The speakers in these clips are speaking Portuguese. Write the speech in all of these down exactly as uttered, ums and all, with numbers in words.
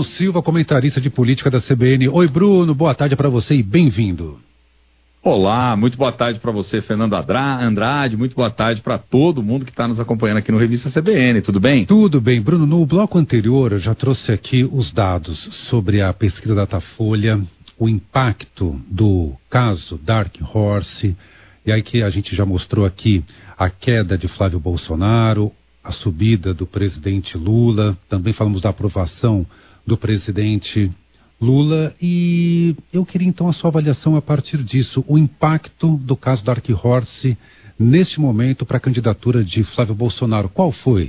Silva, comentarista de política da C B N. Oi, Bruno, boa tarde para você e bem-vindo. Olá, muito boa tarde para você, Fernando Andrade, muito boa tarde para todo mundo que está nos acompanhando aqui no Revista C B N, tudo bem? Tudo bem, Bruno. No bloco anterior eu já trouxe aqui os dados sobre a pesquisa Datafolha, o impacto do caso Dark Horse, e aí que a gente já mostrou aqui a queda de Flávio Bolsonaro, a subida do presidente Lula, também falamos da aprovação do presidente Lula, e eu queria então a sua avaliação a partir disso, o impacto do caso Dark Horse neste momento para a candidatura de Flávio Bolsonaro. Qual foi?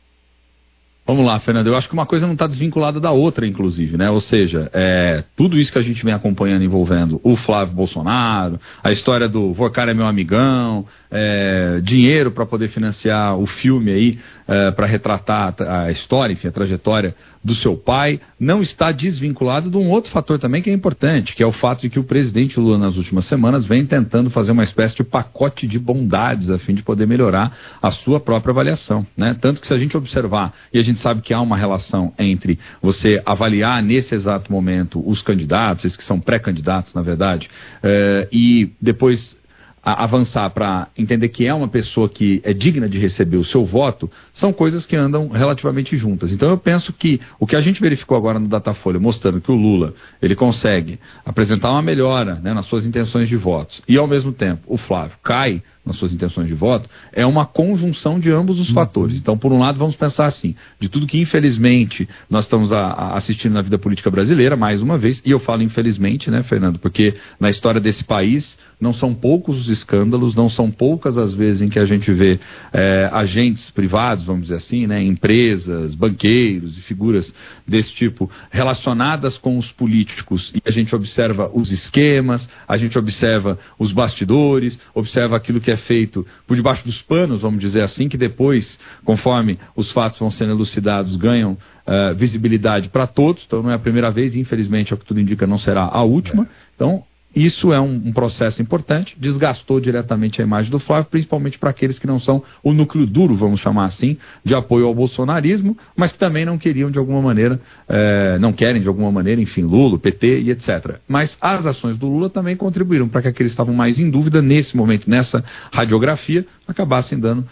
Vamos lá, Fernando, eu acho que uma coisa não está desvinculada da outra, inclusive, né? Ou seja, é, tudo isso que a gente vem acompanhando envolvendo o Flávio Bolsonaro, a história do Vorcar é meu amigão, é, dinheiro para poder financiar o filme aí, é, para retratar a história, enfim, a trajetória do seu pai, não está desvinculado de um outro fator também que é importante, que é o fato de que o presidente Lula nas últimas semanas vem tentando fazer uma espécie de pacote de bondades a fim de poder melhorar a sua própria avaliação, né? Tanto que se a gente observar, e a gente sabe que há uma relação entre você avaliar nesse exato momento os candidatos, esses que são pré-candidatos, na verdade, eh, e depois a avançar para entender que é uma pessoa que é digna de receber o seu voto, são coisas que andam relativamente juntas. Então eu penso que o que a gente verificou agora no Datafolha, mostrando que o Lula, ele consegue apresentar uma melhora, né, nas suas intenções de votos, e ao mesmo tempo o Flávio cai nas suas intenções de voto, é uma conjunção de ambos os fatores. Então, por um lado, vamos pensar assim, de tudo que infelizmente nós estamos a, a assistindo na vida política brasileira, mais uma vez, e eu falo infelizmente, né, Fernando, porque na história desse país não são poucos os escândalos, não são poucas as vezes em que a gente vê é, agentes privados, vamos dizer assim, né, empresas, banqueiros e figuras desse tipo relacionadas com os políticos, e a gente observa os esquemas, a gente observa os bastidores, observa aquilo que é feito por debaixo dos panos, vamos dizer assim, que depois, conforme os fatos vão sendo elucidados, ganham uh, visibilidade para todos. Então não é a primeira vez, e infelizmente, é o que tudo indica, não será a última. Então isso é um, um processo importante, desgastou diretamente a imagem do Flávio, principalmente para aqueles que não são o núcleo duro, vamos chamar assim, de apoio ao bolsonarismo, mas que também não queriam de alguma maneira, eh, não querem de alguma maneira, enfim, Lula, P T e etcétera. Mas as ações do Lula também contribuíram para que aqueles que estavam mais em dúvida nesse momento, nessa radiografia, acabassem dando